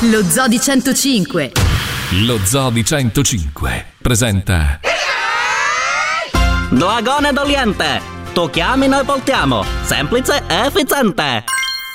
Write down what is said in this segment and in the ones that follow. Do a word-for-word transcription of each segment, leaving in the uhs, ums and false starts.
Lo Zoo di centocinque. Lo Zoo di centocinque presenta Dragone d'Oriente. Tu chiami, noi portiamo. Semplice e efficiente.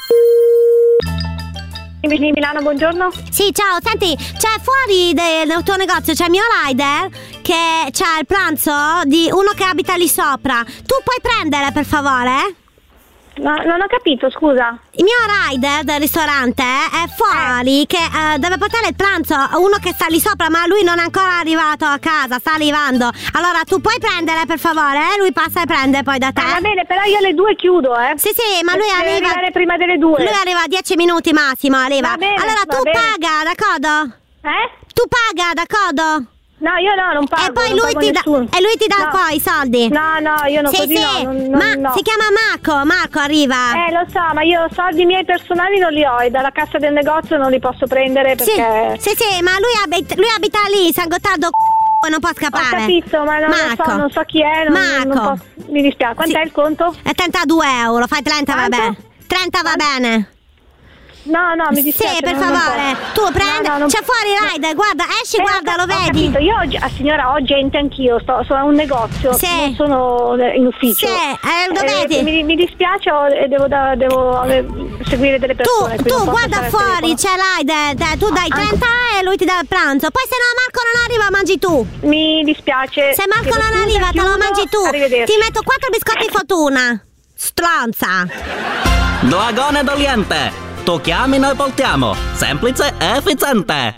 Di Milano, buongiorno. Sì, ciao, senti, c'è fuori del tuo negozio, c'è il mio rider che c'ha il pranzo di uno che abita lì sopra. Tu puoi prendere, per favore? No, non ho capito, scusa. Il mio rider del ristorante è fuori, eh. che eh, deve portare il pranzo a uno che sta lì sopra, ma lui non è ancora arrivato a casa, sta arrivando. Allora tu puoi prendere, per favore? Lui passa e prende poi da te. Ah, va bene, però io alle due chiudo, eh. Sì, sì, ma lui Deve arriva arrivare prima delle due. Lui arriva a dieci minuti massimo, arriva. Va bene, allora va tu bene. paga, d'accordo? Eh? Tu paga, d'accordo? No, io no, non pago. E poi non lui pago ti dà nessuno. e lui ti dà No. poi i soldi. No, no, io non Sì, così sì, no, non, non, ma no. si chiama Marco, Marco arriva. Eh, lo so, ma io soldi miei personali non li ho e dalla cassa del negozio non li posso prendere perché... Sì, sì, sì, ma lui abita, lui abita lì, San Gottardo c***o, non può Ho scappare. capito, ma non lo Marco. so, non so chi è, non, non Marco. posso... Mi dispiace. Quant'è Sì. il conto? È trentadue euro, fai trenta va Quanto? bene. trenta va bene. No, no, mi dispiace. Sì, per non- non favore. posso. Tu prendi, No, no, non- c'è fuori il rider, guarda, esci, Eh, guarda, ho, lo ho vedi. capito, io oggi, ah, signora, ho gente anch'io, sto, sono a un negozio, Sì. non sono in ufficio. Sì, eh, lo Eh, vedi. mi, mi dispiace ho- e devo, da- devo eh, seguire delle Tu, persone. quindi tu non posso guarda stare al fuori, telefono. c'è rider, te- tu dai Ah, trenta e lui ti dà il pranzo. Poi se no Marco non arriva, mangi tu. Mi dispiace. Se Marco Chiedo non scusa, arriva, te lo chiudo. mangi tu. Arrivederci. Ti metto quattro biscotti fortuna. Stronza. Dragone d'Oriente. Tu chiami, noi portiamo. Semplice e efficiente.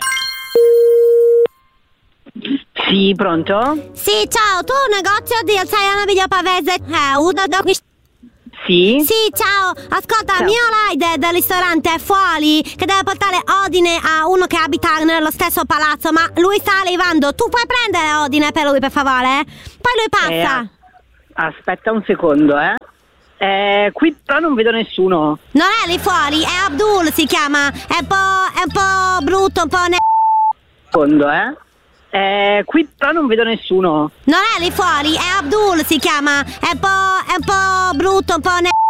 Sì, pronto? Sì, ciao, tu un negozio di Alzaiana Video Pavese? Eh, uno da qui. Sì? Sì, ciao, ascolta, il Ciao. mio rider del ristorante è fuori che deve portare ordine a uno che abita nello stesso palazzo, ma lui sta arrivando. Tu puoi prendere ordine per lui, per favore? Poi lui passa. Eh, aspetta un secondo, eh. Eh, qui però non vedo nessuno. Non è lì fuori, è Abdul si chiama. È un po', è un po' brutto, un po' ne... Secondo, eh. Eh, qui però non vedo nessuno. Non è lì fuori, è Abdul si chiama. È un po', è un po' brutto, un po' ne...